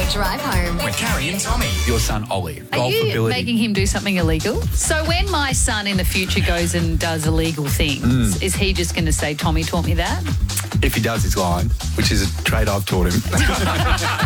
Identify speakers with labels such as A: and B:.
A: Drive home.
B: With Carrie and Tommy.
C: Your son, Ollie.
D: Are you
C: Golfability.
D: making him do something illegal? So when my son in the future goes and does illegal things, is he just going to say, Tommy taught me that?
C: If he does, he's lying, which is a trait I've taught him.